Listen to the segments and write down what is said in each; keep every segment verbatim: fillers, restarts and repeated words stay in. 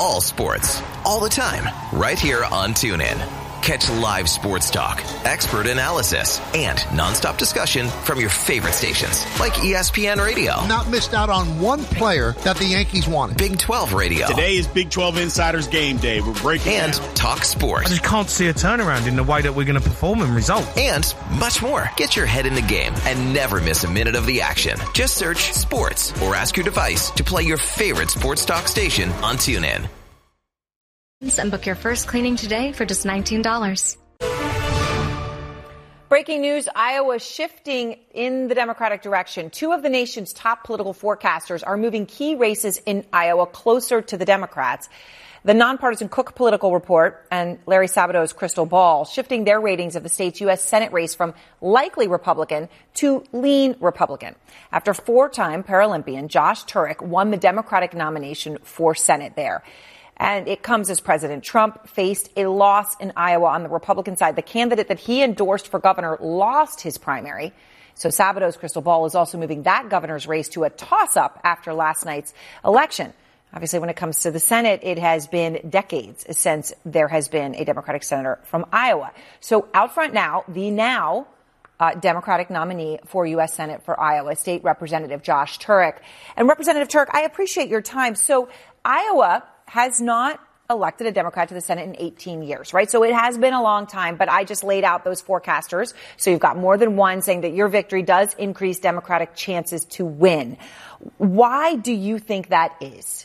all sports, all the time, right here on TuneIn. Catch live sports talk, expert analysis, and nonstop discussion from your favorite stations like E S P N Radio. Not missed out on one player that the Yankees wanted. Big twelve Radio. Today is Big twelve Insiders Game Day. We're breaking And down. Talk Sports. I just can't see a turnaround in the way that we're going to perform and result. And much more. Get your head in the game and never miss a minute of the action. Just search sports or ask your device to play your favorite sports talk station on TuneIn. And book your first cleaning today for just nineteen dollars. Breaking news, Iowa shifting in the Democratic direction. Two of the nation's top political forecasters are moving key races in Iowa closer to the Democrats. The nonpartisan Cook Political Report and Larry Sabato's Crystal Ball shifting their ratings of the state's U S Senate race from likely Republican to lean Republican. After four-time Paralympian Josh Turek won the Democratic nomination for Senate there. And it comes as President Trump faced a loss in Iowa on the Republican side. The candidate that he endorsed for governor lost his primary. So Sabato's Crystal Ball is also moving that governor's race to a toss-up after last night's election. Obviously, when it comes to the Senate, it has been decades since there has been a Democratic senator from Iowa. So out front now, the now uh, Democratic nominee for U S Senate for Iowa, State Representative Josh Turek. And Representative Turek, I appreciate your time. So Iowa has not elected a Democrat to the Senate in eighteen years, right? So it has been a long time, but I just laid out those forecasters. So you've got more than one saying that your victory does increase Democratic chances to win. Why do you think that is?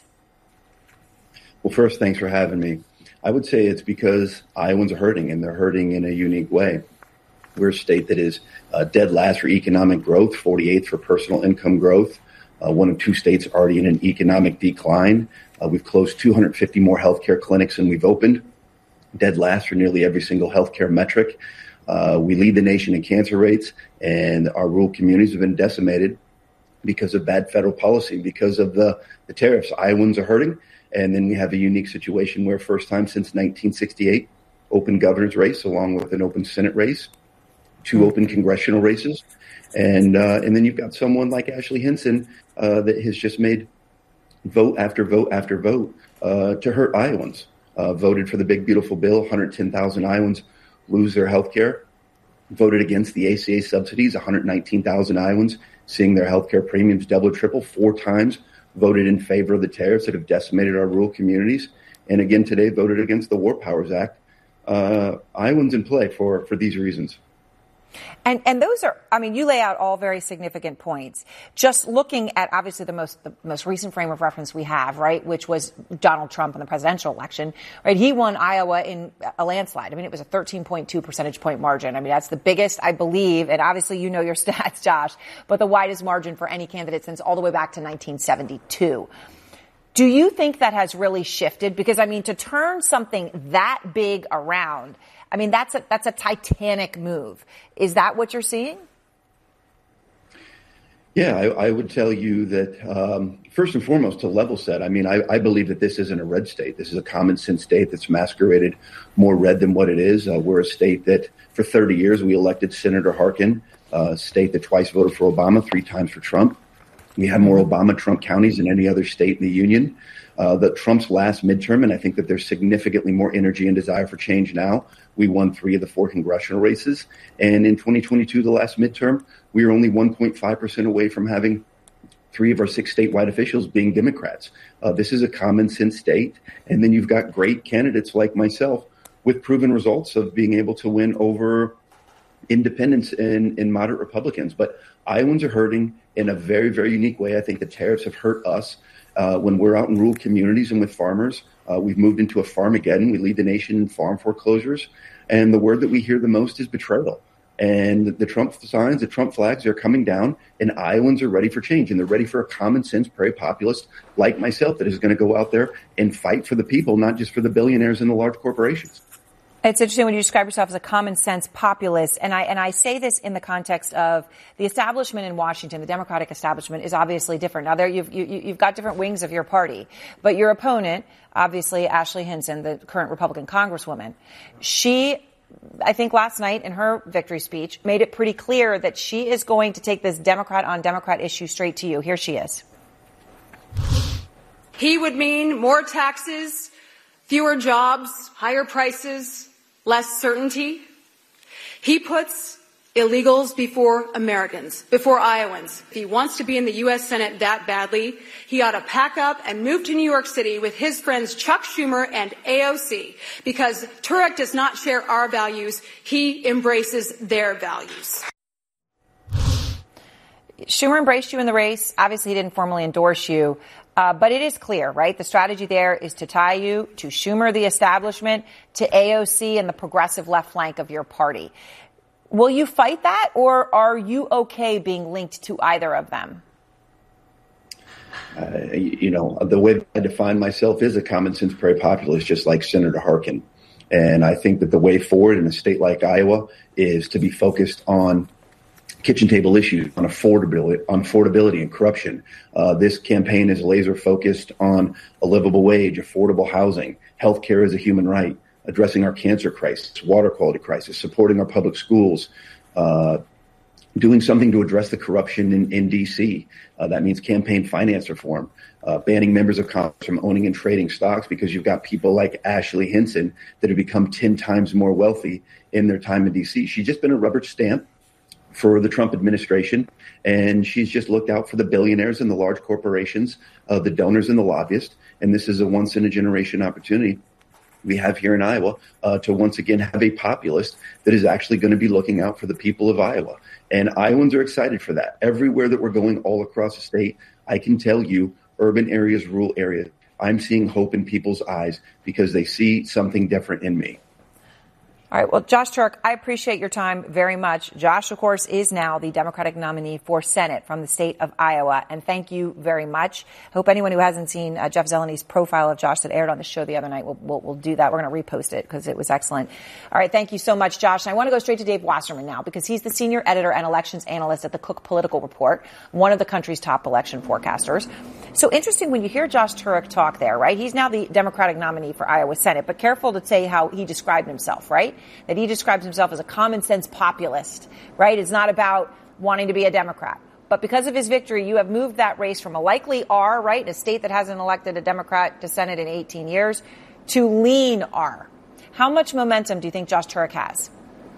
Well, first, thanks for having me. I would say it's because Iowans are hurting, and they're hurting in a unique way. We're a state that is uh, dead last for economic growth, forty-eighth for personal income growth, uh, one of two states already in an economic decline. Uh, we've closed two hundred fifty more healthcare clinics than we've opened, dead last for nearly every single healthcare metric. Uh, we lead the nation in cancer rates, and our rural communities have been decimated because of bad federal policy, because of the, the tariffs. Iowans are hurting, and then we have a unique situation where first time since nineteen sixty-eight, open governor's race along with an open Senate race, two open congressional races, and uh, and then you've got someone like Ashley Hinson uh, that has just made vote after vote after vote uh, to hurt Iowans. Uh, voted for the big, beautiful bill. one hundred ten thousand Iowans lose their health care. Voted against the A C A subsidies. one hundred nineteen thousand Iowans seeing their health care premiums double, triple, four times. Voted in favor of the tariffs that have decimated our rural communities. And again today voted against the War Powers Act. Uh, Iowans in play for, for these reasons. And and those are, I mean, you lay out all very significant points. Just looking at obviously the most the most recent frame of reference we have, right, which was Donald Trump in the presidential election, right? He won Iowa in a landslide. I mean, it was a thirteen point two percentage point margin. I mean, that's the biggest, I believe, and obviously you know your stats, Josh, but the widest margin for any candidate since all the way back to nineteen seventy-two. Do you think that has really shifted? Because, I mean, to turn something that big around, I mean, that's a, that's a titanic move. Is that what you're seeing? Yeah, I, I would tell you that, um, first and foremost, to level set, I mean, I, I believe that this isn't a red state. This is a common sense state that's masqueraded more red than what it is. Uh, we're a state that for thirty years we elected Senator Harkin, a state that twice voted for Obama, three times for Trump. We have more Obama-Trump counties than any other state in the union. Uh, the Trump's last midterm, and I think that there's significantly more energy and desire for change now. We won three of the four congressional races. And in twenty twenty-two, the last midterm, we were only one point five percent away from having three of our six statewide officials being Democrats. Uh, this is a common sense state. And then you've got great candidates like myself with proven results of being able to win over independents and, and moderate Republicans. But Iowans are hurting in a very, very unique way. I think the tariffs have hurt us uh, when we're out in rural communities and with farmers. Uh, we've moved into a Farmageddon. We lead the nation in farm foreclosures. And the word that we hear the most is betrayal. And the, the Trump signs, the Trump flags are coming down, and Iowans are ready for change. And they're ready for a common sense, prairie populist like myself that is going to go out there and fight for the people, not just for the billionaires and the large corporations. It's interesting when you describe yourself as a common sense populist, and I and I say this in the context of the establishment in Washington. The Democratic establishment is obviously different. Now, there you've you, you've got different wings of your party, but your opponent, obviously Ashley Hinson, the current Republican Congresswoman, she, I think last night in her victory speech, made it pretty clear that she is going to take this Democrat on Democrat issue straight to you. Here she is. He would mean more taxes, fewer jobs, higher prices, less certainty. He puts illegals before Americans, before Iowans. If he wants to be in the U S Senate that badly, he ought to pack up and move to New York City with his friends Chuck Schumer and A O C, because Turek does not share our values. He embraces their values. Schumer embraced you in the race. Obviously, he didn't formally endorse you. Uh, but it is clear, right? The strategy there is to tie you to Schumer, the establishment, to A O C and the progressive left flank of your party. Will you fight that, or are you okay being linked to either of them? Uh, you know, the way I define myself is a common sense prairie populist, just like Senator Harkin. And I think that the way forward in a state like Iowa is to be focused on kitchen table issues, on affordability, on affordability and corruption. Uh, this campaign is laser focused on a livable wage, affordable housing, healthcare as a human right, addressing our cancer crisis, water quality crisis, supporting our public schools, uh, doing something to address the corruption in, in D C. Uh, that means campaign finance reform, uh, banning members of Congress from owning and trading stocks, because you've got people like Ashley Hinson that have become ten times more wealthy in their time in D C. She's just been a rubber stamp for the Trump administration, and she's just looked out for the billionaires and the large corporations, uh, the donors and the lobbyists. And this is a once in a generation opportunity we have here in Iowa uh, to once again have a populist that is actually going to be looking out for the people of Iowa. And Iowans are excited for that. Everywhere that we're going all across the state, I can tell you, urban areas, rural areas, I'm seeing hope in people's eyes because they see something different in me. All right. Well, Josh Turek, I appreciate your time very much. Josh, of course, is now the Democratic nominee for Senate from the state of Iowa. And thank you very much. I hope anyone who hasn't seen uh, Jeff Zelony's profile of Josh that aired on the show the other night will will, will do that. We're going to repost it because it was excellent. All right. Thank you so much, Josh. And I want to go straight to Dave Wasserman now because he's the senior editor and elections analyst at the Cook Political Report, one of the country's top election forecasters. So interesting when you hear Josh Turek talk there, right? He's now the Democratic nominee for Iowa Senate, but careful to say how he described himself, right? That he describes himself as a common sense populist, right? It's not about wanting to be a Democrat. But because of his victory, you have moved that race from a likely R, right, in a state that hasn't elected a Democrat to Senate in eighteen years, to lean R. How much momentum do you think Josh Turek has?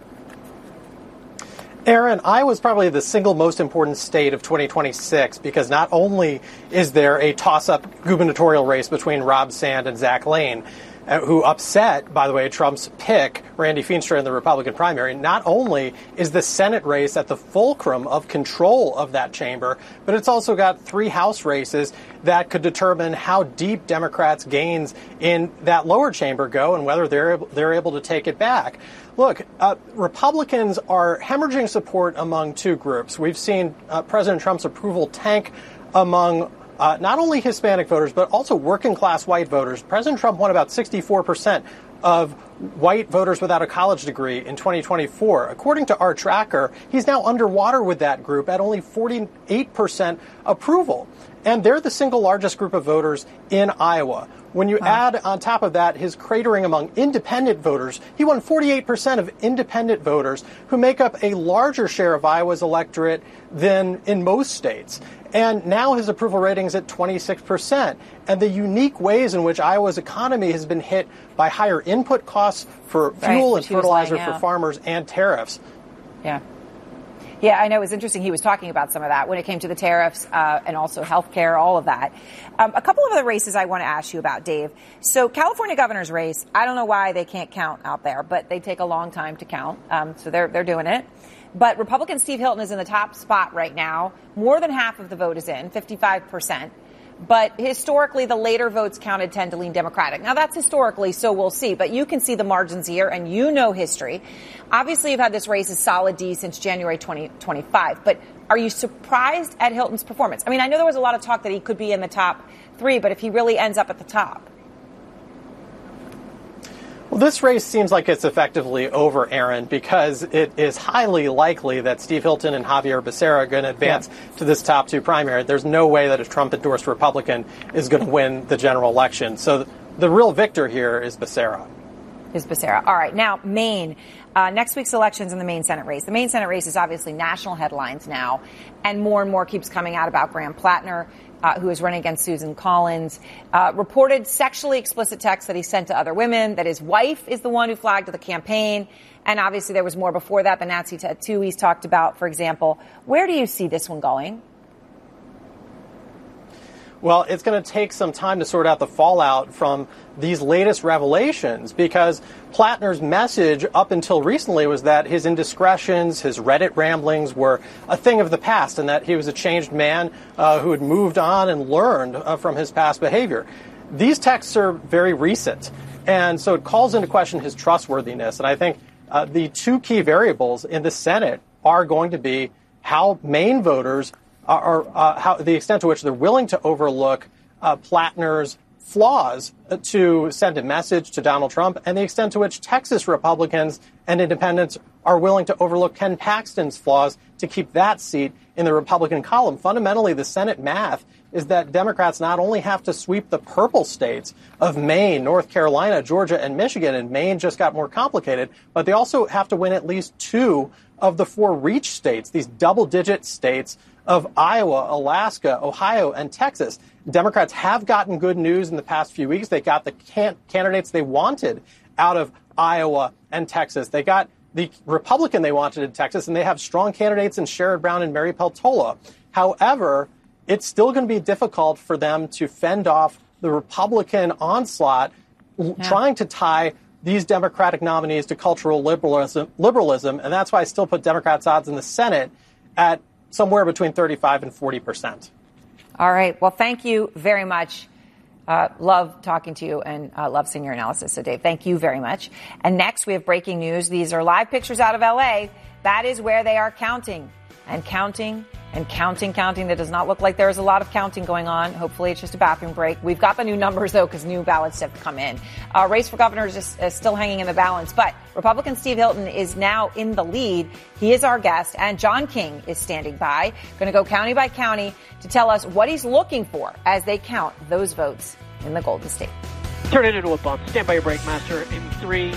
Aaron, Iowa is probably the single most important state of twenty twenty-six because not only is there a toss-up gubernatorial race between Rob Sand and Zach Lane, uh, who upset, by the way, Trump's pick, Randy Feenstra, in the Republican primary, not only is the Senate race at the fulcrum of control of that chamber, but it's also got three House races that could determine how deep Democrats' gains in that lower chamber go and whether they're they're able to take it back. Look, uh, Republicans are hemorrhaging support among two groups. We've seen uh, President Trump's approval tank among uh, not only Hispanic voters, but also working class white voters. President Trump won about sixty-four percent of white voters without a college degree in twenty twenty-four. According to our tracker, he's now underwater with that group at only forty-eight percent approval. And they're the single largest group of voters in Iowa. When you wow. add on top of that his cratering among independent voters, he won forty-eight percent of independent voters who make up a larger share of Iowa's electorate than in most states. And now his approval rating is at twenty-six percent. And the unique ways in which Iowa's economy has been hit by higher input costs for fuel right, and fertilizer for farmers and tariffs. Yeah. Yeah, I know. It was interesting. He was talking about some of that when it came to the tariffs uh, and also health care, all of that. Um, a couple of other races I want to ask you about, Dave. So California governor's race, I don't know why they can't count out there, but they take a long time to count. Um, so they're they're doing it. But Republican Steve Hilton is in the top spot right now. More than half of the vote is in, fifty-five percent. But historically, the later votes counted tend to lean Democratic. Now, that's historically, so we'll see. But you can see the margins here, and you know history. Obviously, you've had this race as solid D since January twenty twenty-five. But are you surprised at Hilton's performance? I mean, I know there was a lot of talk that he could be in the top three, but if he really ends up at the top. Well, this race seems like it's effectively over, Aaron, because it is highly likely that Steve Hilton and Javier Becerra are going to advance yeah. to this top two primary. There's no way that a Trump-endorsed Republican is going to win the general election. So th- the real victor here is Becerra. Is Becerra. All right. Now, Maine. Uh, next week's elections in the Maine Senate race. The Maine Senate race is obviously national headlines now, and more and more keeps coming out about Graham Plattner. uh, who is running against Susan Collins, uh, reported sexually explicit texts that he sent to other women, that his wife is the one who flagged the campaign. And obviously there was more before that, the Nazi tattoo he's talked about, for example. Where do you see this one going? Well, it's going to take some time to sort out the fallout from these latest revelations, because Plattner's message up until recently was that his indiscretions, his Reddit ramblings were a thing of the past, and that he was a changed man uh, who had moved on and learned uh, from his past behavior. These texts are very recent, and so it calls into question his trustworthiness. And I think uh, the two key variables in the Senate are going to be how Maine voters are, uh, how the extent to which they're willing to overlook uh, Plattner's flaws to send a message to Donald Trump, and the extent to which Texas Republicans and independents are willing to overlook Ken Paxton's flaws to keep that seat in the Republican column. Fundamentally, the Senate math is that Democrats not only have to sweep the purple states of Maine, North Carolina, Georgia, and Michigan, and Maine just got more complicated, but they also have to win at least two of the four reach states, these double-digit states of Iowa, Alaska, Ohio, and Texas. Democrats have gotten good news in the past few weeks. They got the can- candidates they wanted out of Iowa and Texas. They got the Republican they wanted in Texas, and they have strong candidates in Sherrod Brown and Mary Peltola. However, it's still going to be difficult for them to fend off the Republican onslaught, yeah. trying to tie these Democratic nominees to cultural liberalism, liberalism, and that's why I still put Democrats' odds in the Senate at somewhere between thirty-five and forty percent. All right. Well, thank you very much. Uh, love talking to you and uh, love seeing your analysis. So, Dave, thank you very much. And next, we have breaking news. These are live pictures out of L A. That is where they are counting and counting and counting, counting. That does not look like there is a lot of counting going on. Hopefully, it's just a bathroom break. We've got the new numbers, though, because new ballots have come in. Uh, race for governor is just uh, still hanging in the balance. But Republican Steve Hilton is now in the lead. He is our guest. And John King is standing by, going to go county by county to tell us what he's looking for as they count those votes in the Golden State. Turn it into a bump. Stand by your break, Master, in three.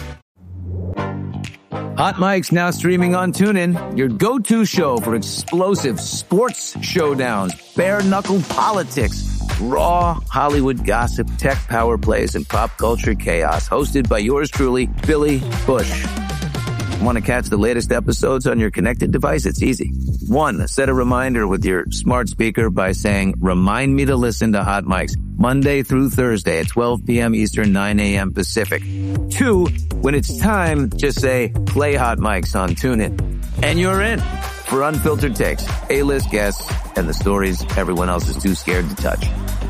Hot Mic's now streaming on TuneIn, your go-to show for explosive sports showdowns, bare-knuckle politics, raw Hollywood gossip, tech power plays, and pop culture chaos. Hosted by yours truly, Billy Bush. Want to catch the latest episodes on your connected device? It's easy. One, set a reminder with your smart speaker by saying, remind me to listen to Hot Mics Monday through Thursday at twelve p.m. Eastern, nine a.m. Pacific. Two, when it's time, just say, play Hot Mics on TuneIn. And you're in for unfiltered takes, A-list guests, and the stories everyone else is too scared to touch.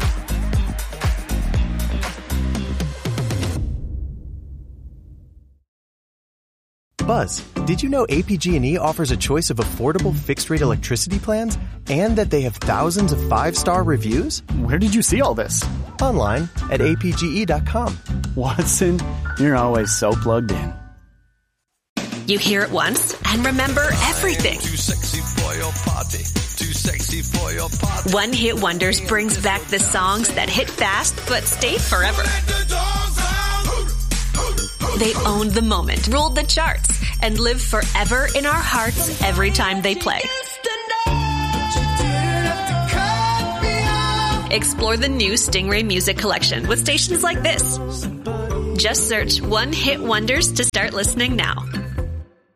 Buzz, did you know A P G and E offers a choice of affordable fixed-rate electricity plans and that they have thousands of five-star reviews? Where did you see all this? Online at A P G E dot com. Watson, you're always so plugged in. You hear it once and remember everything. Too sexy for your party. Too sexy for your party. One Hit Wonders brings back the songs that hit fast but stayed forever. They owned the moment, ruled the charts, and live forever in our hearts every time they play. Explore the new Stingray Music Collection with stations like this. Just search One Hit Wonders to start listening now.